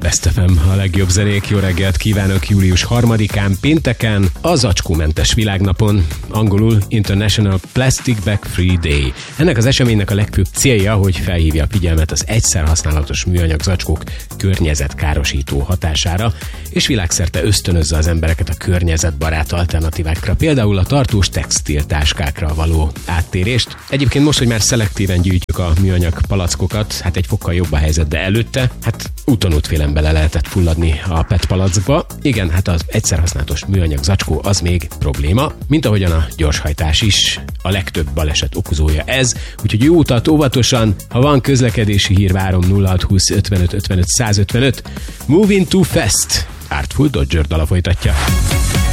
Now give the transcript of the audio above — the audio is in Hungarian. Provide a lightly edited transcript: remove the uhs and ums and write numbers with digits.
Best FM, a legjobb zenék. Jó reggelt kívánok július 3-án, pénteken, a zacskómentes világnapon, angolul International Plastic Bag Free Day. Ennek az eseménynek a legfőbb célja, hogy felhívja a figyelmet az egyszer használatos műanyag zacskók környezetkárosító hatására, és világszerte ösztönözze az embereket a környezetbarát alternatívákra, például a tartós textiltáskákra való áttérést. Egyébként most, hogy már szelektíven gyűjtjük a műanyag palackokat, hát egy fokkal jobb a helyzet, de előtte, hát úton-útfélen bele lehetett fulladni a PET palackba. Igen, hát az egyszer használatos műanyag zacskó az még probléma, mint ahogyan a gyorshajtás is. A legtöbb baleset okozója ez, úgyhogy jó utat, óvatosan, ha van közlekedési hír, várom 0620 55 55 155. Moving Too Fast. Artful Dodger dala folytatja.